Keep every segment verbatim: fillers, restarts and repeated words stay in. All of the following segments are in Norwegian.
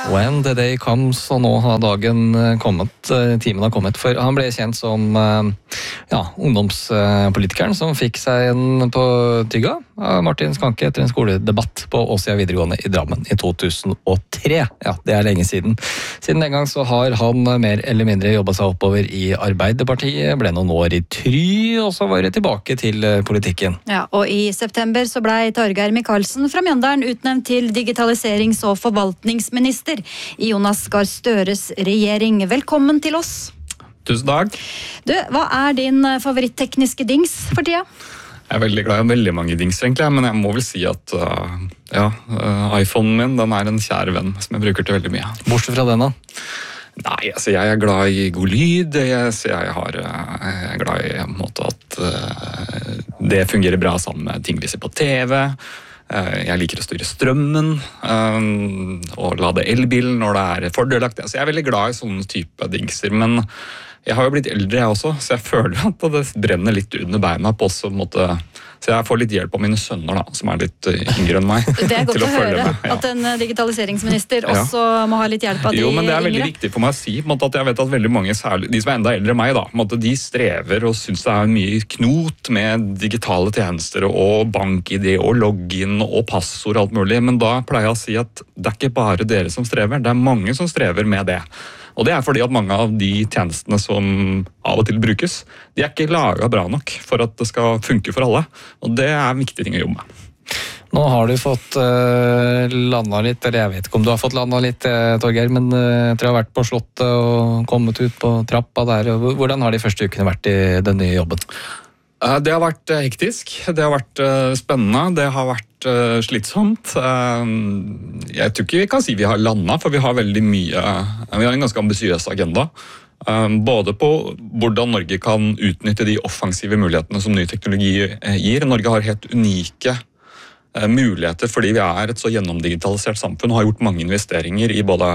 When the day comes, og nå har dagen kommet, timen har kommet, for han ble kjent som ja, ungdomspolitikeren som fikk seg en på tygga av Martin Skanke etter en skoledebatt på Åsia videregående i Drammen i to tusen og tre. Ja, det er lenge siden. Siden den gang så har han mer eller mindre jobbet seg oppover i Arbeiderpartiet, ble noen år i Try, og så var det tilbake til politikken. Ja, og i september så ble Torgeir Micaelsen fra Mjøndalen utnevnt til digitaliserings- og forvaltningsminister i Jonas Gahr Støres regjering. Velkommen til oss. Tusen takk. Du, hva er din favoritttekniske dings for tida? Jeg er veldig glad i veldig mange dings, egentlig, men jeg må vel si at uh, ja, uh, iPhonen min, den er en kjære venn som jeg bruker til veldig mye. Bortsett fra den da? Nei, altså jeg er glad i god lyd, jeg, jeg, har, jeg er glad i en måte at uh, det fungerer bra sammen med ting vi ser på T V. Uh, jeg liker å styre strømmen uh, og lade elbilen når det er fordelaktig. Altså jeg er veldig glad i sånne type dingser, men jeg har jo blitt eldre jeg også, så jeg føler at det brenner litt under beina på oss. Måte, så jeg får litt hjelp av mine sønner da, som er litt yngre enn meg. Det er godt å, å høre med, ja. At en digitaliseringsminister ja. også må ha litt hjelp av de yngre. Jo, men det er yngre. Veldig viktig for meg å si måte, at jeg vet at veldig mange, særlig de som er enda eldre enn meg, da, måte, de strever og synes det er mye knot med digitale tjenester og bank-I D og login og passord og alt mulig, men da pleier jeg å si at det er ikke bare dere som strever, det er mange som strever med det. Og det er fordi at mange av de tjenestene som av og til brukes, de er ikke laget bra nok for at det skal funke for alle. Og det er en viktig ting å jobbe med. Nå har du fått uh, landet litt, eller jeg vet ikke om du har fått landet litt, uh, Torgeir, men uh, jeg tror jeg har vært på slottet og kommet ut på trappa der. Hvordan har de første ukene vært i den nye jobben? Det har vært hektisk, det har vært spennende, det har vært slitsomt. Jeg tror ikke vi kan si vi har landet, for vi har veldig mye, vi har en ganske ambisiøs agenda. Både på hvordan Norge kan utnytte de offensive mulighetene som ny teknologi gir. Norge har helt unike muligheter fordi vi er et så gjennomdigitalisert samfunn og har gjort mange investeringer i både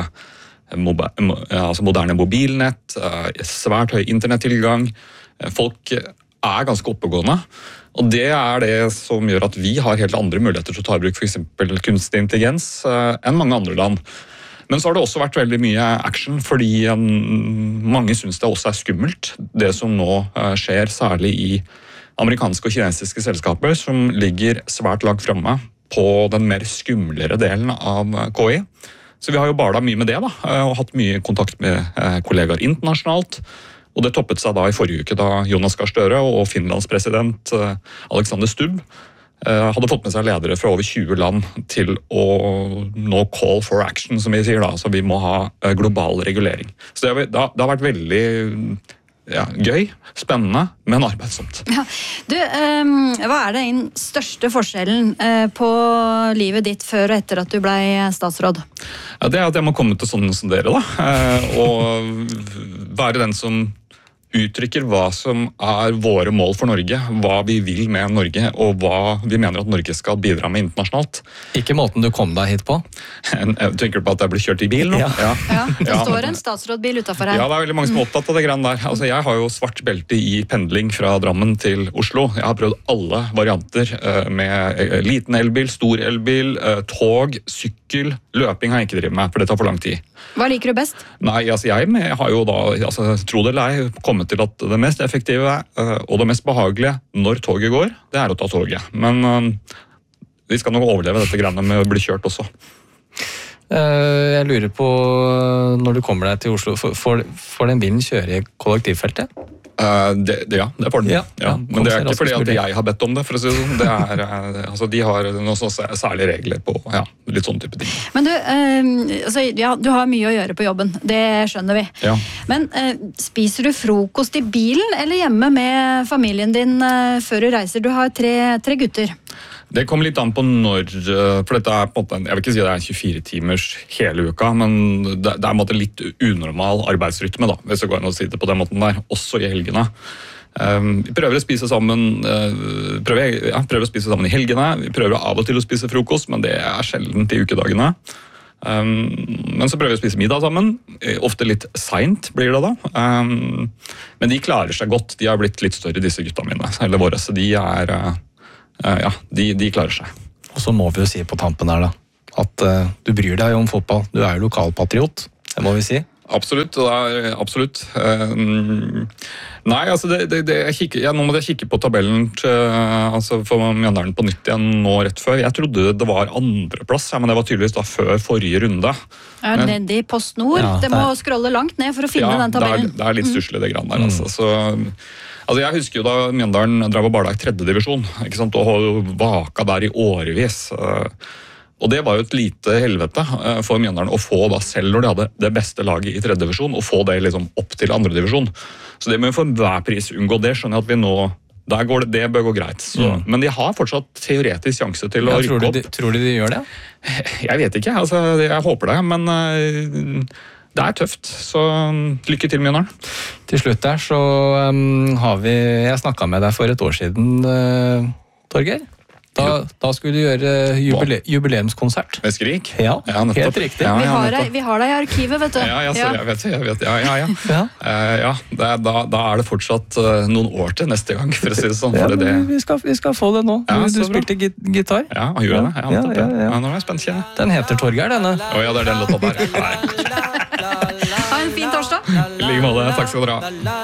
altså moderne mobilnett, svært høy internettilgang. Folk er ganske oppegående, og det er det som gjør at vi har helt andre muligheter til å ta i bruk for eksempel kunstig intelligens enn mange andre land. Men så har det også vært veldig mye action, fordi mange synes det også er skummelt, det som nå skjer særlig i amerikanske og kinesiske selskaper som ligger svært langt fremme på den mer skumlere delen av K I. Så vi har jo badet mye med det da, og hatt mye kontakt med kollegaer internasjonalt. Og det toppet seg da i forrige uke da Jonas Gahr Støre og Finlands president Alexander Stubb hadde fått med seg ledere fra over tjue land til å nå call for action, som vi sier da. Så vi må ha global regulering. Så det har, det har vært veldig ja, gøy, spennende, men arbeidsomt. Ja. Du, um, hva er den største forskjellen uh, på livet ditt før og etter at du ble statsråd? Ja, det er at jeg må komme til sånne som dere da, uh, og være den som uttrykker hva som er våre mål for Norge, hva vi vil med Norge, og hva vi mener at Norge skal bidra med internasjonalt. Ikke måten du kom deg hit på? Jeg tenker på at jeg blir kjørt i bil nå. Ja, ja. ja det ja. står en statsrådbil utenfor her. Ja, det er veldig mange som er opptatt av det greiene der. Altså, jeg har jo svart belte i pendling fra Drammen til Oslo. Jeg har prøvd alle varianter med liten elbil, stor elbil, tog, sykkel. Løping har jeg ikke drevet med, for det tar for lang tid. Hva liker du best? Nei, altså jeg har jo da, altså, tro det eller ei, kommet til at det mest effektive uh, og det mest behagelige når toget går, det er å ta toget. Men uh, vi skal nok overleve dette greiene med å bli kjørt også. Uh, jeg lurer på, når du kommer deg til Oslo, får, får den bilen kjøre i kollektivfeltet? Uh, det, det, ja, det får den. Ja, ja. Men det er ikke fordi at jeg har bedt om det, for å si det sånn. Det er, uh, altså, de har noen sånne særlige regler på ja, litt sånne type ting. Men du, uh, altså, ja, du har mye å gjøre på jobben, det skjønner vi. Ja. Men uh, spiser du frokost i bilen eller hjemme med familien din uh, før du reiser? Du har tre, tre gutter. Det kommer litt an på når, for dette er på en måte, jeg vil ikke si det er tjuefire timers hele uka, men det, det er en måte litt unormal arbeidsrytme da, hvis jeg går inn og sier det på den måten der, også i helgene. Um, vi prøver å spise sammen, uh, prøver, ja, prøver å spise sammen i helgene, vi prøver av og til å spise frokost, men det er sjelden til ukedagene. Um, men så prøver vi å spise middag sammen, ofte litt sent blir det da. Um, men de klarer seg godt, de har blitt litt større disse gutta mine, eller våre, så de er... Uh, Ja, de, de klarer seg. Og så må vi jo si på tampen her da, at uh, du bryr deg om fotball. Du er jo lokalpatriot, det må vi si. Absolutt. Det er, absolutt. Uh, nei, altså det, det, det, jeg kikker, ja, nå må jeg kikke på tabellen til, uh, altså for Mjøndalen på nytt igjen nå rett før. Jeg trodde det var andreplass, ja, men det var tydeligvis da før forrige runde. Ja, ned i Post Nord. Ja, det må er... scrolle langt ned for å finne ja, den tabellen. Det er, det er litt stusslig det grann der. Altså. Så, altså jeg husker jo da Mjøndalen drev og barla i tredje divisjon, ikke sant? Og vaka der i årevis. Uh, Og det var jo et lite helvete for Mjøndalen å få, da, selv når de hadde det beste laget i tredje divisjon, å få det liksom opp til andre divisjon. Så det må vi for hver pris unngå. Det skjønner jeg at vi nå der går det, det bør gå greit. Så, mm. Men de har fortsatt teoretisk sjanse til å ja, rykke opp. De, tror du de gjør det? Jeg vet ikke. Altså, jeg håper det, men uh, det er tøft. Så lykke til, Mjøndalen. Til slutt der så um, har vi Jeg snakket med deg for et år siden, uh, Torgeir. Da, da skulle du gjøre jubile, jubileumskonsert. Med Skrik? Ja, ja helt riktig. Ja, vi, har deg, vi har deg i arkivet, vet du. Ja, ja, sorry, jeg vet, jeg vet. Ja, ja, ja. ja. Uh, ja det er, da, da er det fortsatt uh, noen år til neste gang, for å si det sånn. Ja, det... vi, skal, vi skal få det nå. Ja, du du spilte git gitar. Ja, han gjorde det. Ja, ja, ja, ja. Nå er jeg spent, kjenner. Den heter Torgeir, denne. Å oh, ja, det er den låta der. Ha en fin torsdag. I like måte. Takk skal dere ha.